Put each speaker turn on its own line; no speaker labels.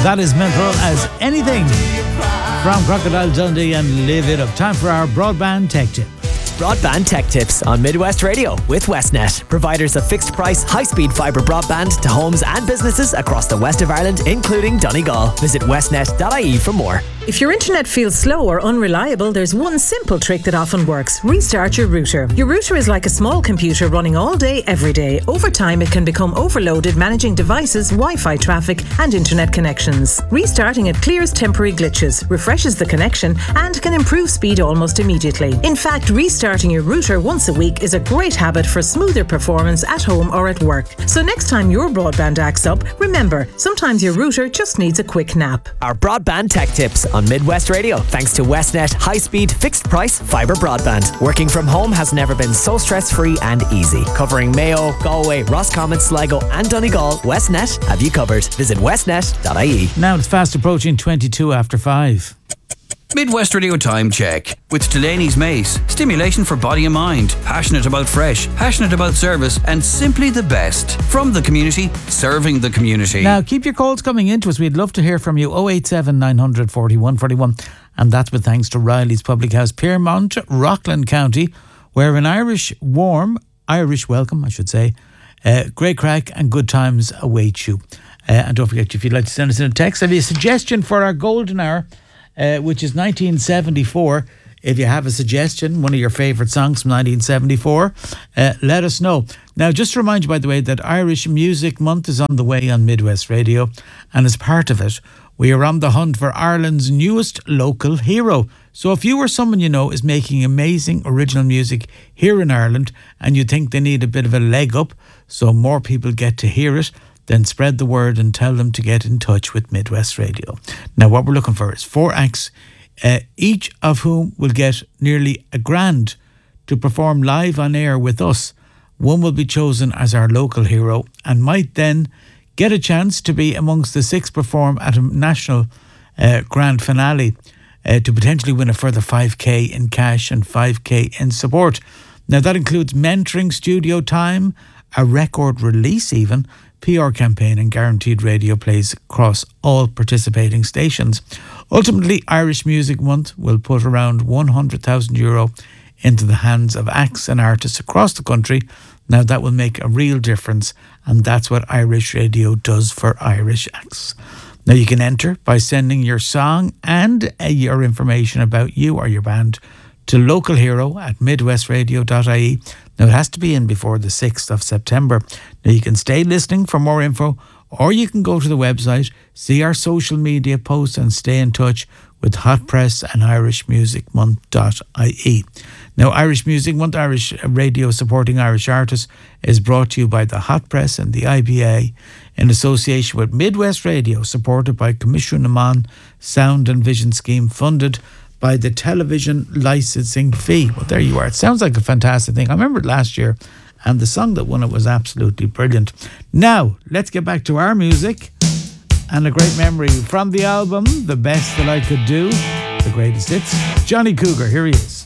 That is mental as anything from Crocodile Dundee and Live It Up. Time for our broadband tech tip.
Broadband Tech Tips on Midwest Radio with Westnet, providers of fixed price, high-speed fibre broadband to homes and businesses across the west of Ireland, including Donegal. Visit westnet.ie for more.
If your internet feels slow or unreliable, there's one simple trick that often works. Restart your router. Your router is like a small computer running all day, every day. Over time, it can become overloaded managing devices, Wi-Fi traffic and internet connections. Restarting it clears temporary glitches, refreshes the connection and can improve speed almost immediately. In fact, restarting your router once a week is a great habit for smoother performance at home or at work. So next time your broadband acts up, remember, sometimes your router just needs a quick nap.
Our Broadband Tech Tips on Midwest Radio, thanks to Westnet high-speed, fixed-price fibre broadband. Working from home has never been so stress-free and easy. Covering Mayo, Galway, Roscommon, Sligo and Donegal, Westnet have you covered. Visit westnet.ie.
Now it's fast approaching 22 after 5.
Midwest Radio Time Check with Delaney's Mace. Stimulation for body and mind. Passionate about fresh, passionate about service, and simply the best. From the community, serving the community.
Now keep your calls coming into us. We'd love to hear from you. 087 900 41 41. And that's with thanks to Riley's Public House, Piermont, Rockland County, where an Irish welcome, I should say, great crack and good times await you. And don't forget, if you'd like to send us in a text, have you a suggestion for our golden hour, which is 1974. If you have a suggestion, one of your favourite songs from 1974, let us know. Now, just to remind you, by the way, that Irish Music Month is on the way on Midwest Radio, and as part of it, we are on the hunt for Ireland's newest local hero. So if you or someone you know is making amazing original music here in Ireland, and you think they need a bit of a leg up so more people get to hear it, then spread the word and tell them to get in touch with Midwest Radio. Now, what we're looking for is 4 acts, each of whom will get nearly $1,000 to perform live on air with us. One will be chosen as our local hero and might then get a chance to be amongst the 6 perform at a national grand finale to potentially win a further 5k in cash and 5k in support. Now, that includes mentoring, studio time, a record release even, PR campaign and guaranteed radio plays across all participating stations. Ultimately, Irish Music Month will put around €100,000 into the hands of acts and artists across the country. Now that will make a real difference, and that's what Irish Radio does for Irish acts. Now you can enter by sending your song and your information about you or your band to localhero@midwestradio.ie. Now it has to be in before the 6th of September. Now you can stay listening for more info, or you can go to the website, see our social media posts and stay in touch with Hot Press and irishmusicmonth.ie. Now, Irish Music Month, Irish Radio supporting Irish artists, is brought to you by the Hot Press and the IBA in association with Midwest Radio, supported by Commission Naman Sound and Vision Scheme, funded by the television licensing fee. Well, there you are. It sounds like a fantastic thing. I remember it last year, and the song that won it was absolutely brilliant. Now, let's get back to our music and a great memory from the album, The Best That I Could Do, the greatest hits. Johnny Cougar, here he is.